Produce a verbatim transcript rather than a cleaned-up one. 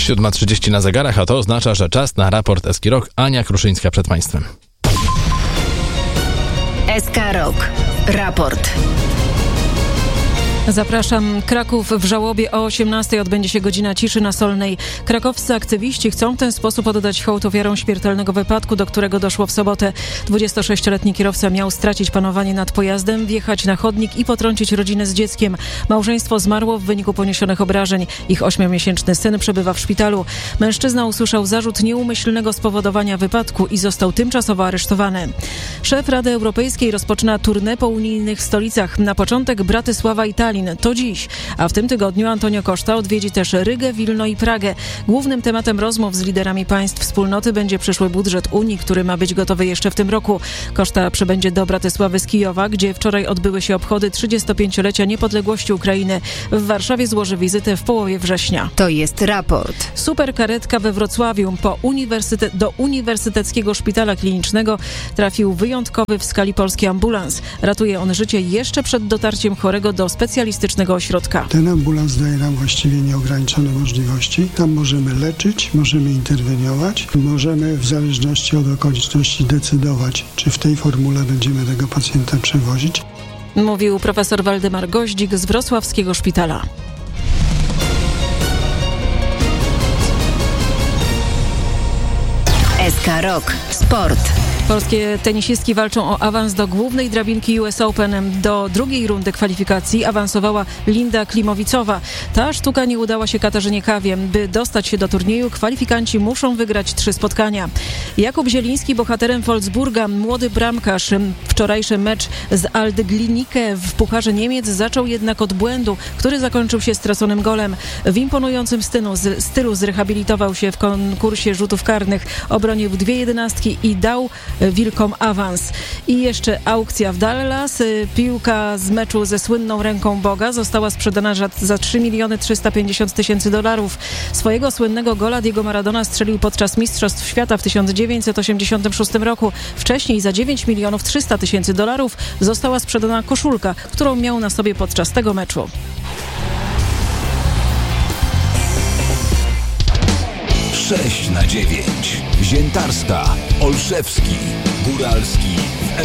siódma trzydzieści na zegarach, a to oznacza, że czas na raport S K Rok. Ania Kruszyńska przed Państwem. S K Rok. Raport. Zapraszam. Kraków w żałobie. O osiemnastej odbędzie się godzina ciszy na Solnej. Krakowscy aktywiści chcą w ten sposób oddać hołd ofiarom śmiertelnego wypadku, do którego doszło w sobotę. dwudziestosześcioletni kierowca miał stracić panowanie nad pojazdem, wjechać na chodnik i potrącić rodzinę z dzieckiem. Małżeństwo zmarło w wyniku poniesionych obrażeń. Ich ośmiomiesięczny syn przebywa w szpitalu. Mężczyzna usłyszał zarzut nieumyślnego spowodowania wypadku i został tymczasowo aresztowany. Szef Rady Europejskiej rozpoczyna tournée po unijnych stolicach. Na początek Bratysława i Tallin. To dziś, a w tym tygodniu Antonio Costa odwiedzi też Rygę, Wilno i Pragę. Głównym tematem rozmów z liderami państw wspólnoty będzie przyszły budżet Unii, który ma być gotowy jeszcze w tym roku. Costa przybędzie do Bratysławy z Kijowa, gdzie wczoraj odbyły się obchody trzydziestopięciolecia niepodległości Ukrainy. W Warszawie złoży wizytę w połowie września. To jest raport. Superkaretka we Wrocławiu. Po uniwersytet, do Uniwersyteckiego Szpitala Klinicznego trafił wyjątkowy w skali polski ambulans. Ratuje on życie jeszcze przed dotarciem chorego do specjalistycznego ośrodka. Ten ambulans daje nam właściwie nieograniczone możliwości. Tam możemy leczyć, możemy interweniować, możemy w zależności od okoliczności decydować, czy w tej formule będziemy tego pacjenta przewozić. Mówił profesor Waldemar Goździk z wrocławskiego szpitala. S K Rok. Sport. Polskie tenisistki walczą o awans do głównej drabinki U S Open. Do drugiej rundy kwalifikacji awansowała Linda Klimowicowa. Ta sztuka nie udała się Katarzynie Kawie. By dostać się do turnieju, kwalifikanci muszą wygrać trzy spotkania. Jakub Zieliński, bohaterem Wolfsburga, młody bramkarz. Wczorajszy mecz z Aldglinikę w Pucharze Niemiec zaczął jednak od błędu, który zakończył się straconym golem. W imponującym stylu, z, stylu zrehabilitował się w konkursie rzutów karnych. Obronił dwie jedenastki i dał Wilkom awans. I jeszcze aukcja w Dallas. Piłka z meczu ze słynną ręką Boga została sprzedana za trzy miliony trzysta pięćdziesiąt tysięcy dolarów. Swojego słynnego gola Diego Maradona strzelił podczas Mistrzostw Świata w tysiąc dziewięćset osiemdziesiątym szóstym roku. Wcześniej za dziewięć milionów trzysta tysięcy dolarów została sprzedana koszulka, którą miał na sobie podczas tego meczu. sześć na dziewięć. Ziętarska, Olszewski, Góralski w